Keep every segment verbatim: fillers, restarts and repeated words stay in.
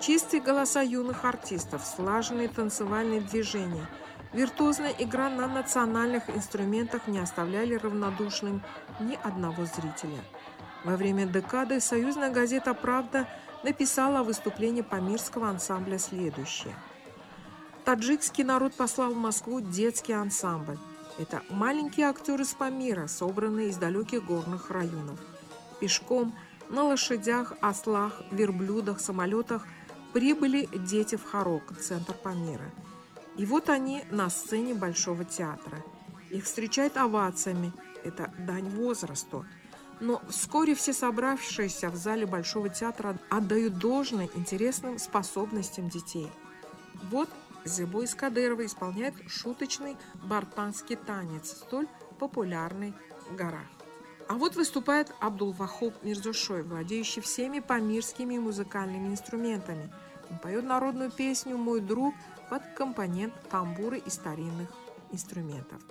Чистые голоса юных артистов, слаженные танцевальные движения, виртуозная игра на национальных инструментах не оставляли равнодушным ни одного зрителя. Во время декады союзная газета «Правда» написала о выступлении памирского ансамбля следующее. Таджикский народ послал в Москву детский ансамбль. Это маленькие актеры с Памира, собранные из далеких горных районов. Пешком, на лошадях, ослах, верблюдах, самолетах прибыли дети в Хорок, центр Памира. И вот они на сцене Большого театра. Их встречают овациями, это дань возрасту. Но вскоре все собравшиеся в зале Большого театра отдают должное интересным способностям детей. Вот Зебой Искадырова исполняет шуточный бартанский танец, столь популярный в горах. А вот выступает Абдул-Вахоб Мирзошой, владеющий всеми памирскими музыкальными инструментами. Он поет народную песню «Мой друг» под аккомпанемент тамбуры и старинных инструментов.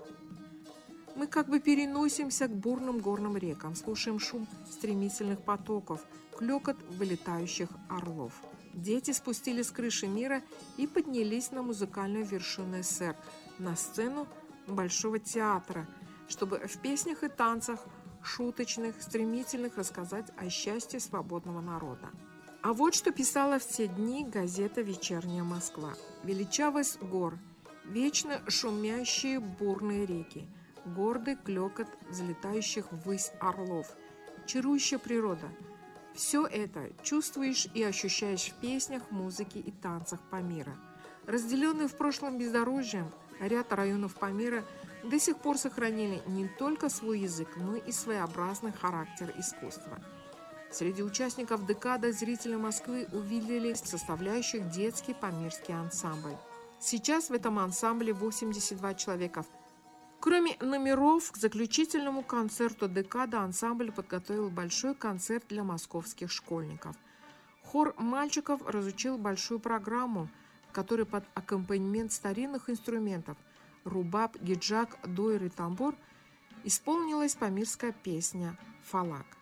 Мы как бы переносимся к бурным горным рекам, слушаем шум стремительных потоков, клёкот вылетающих орлов. Дети спустились с крыши мира и поднялись на музыкальную вершину СССР, на сцену Большого театра, чтобы в песнях и танцах шуточных, стремительных рассказать о счастье свободного народа. А вот что писала в те дни газета «Вечерняя Москва». Величавость гор, вечно шумящие бурные реки, гордый клёкот взлетающих ввысь орлов, чарующая природа. Все это чувствуешь и ощущаешь в песнях, музыке и танцах Памира. Разделенные в прошлом бездорожьем, ряд районов Памира до сих пор сохранили не только свой язык, но и своеобразный характер искусства. Среди участников декады зрители Москвы увидели составляющих детский памирский ансамбль. Сейчас в этом ансамбле восемьдесят два человека. Кроме номеров, к заключительному концерту декады ансамбль подготовил большой концерт для московских школьников. Хор мальчиков разучил большую программу, в которой под аккомпанемент старинных инструментов рубаб, гиджак, дойр и тамбур исполнилась памирская песня «Фалак».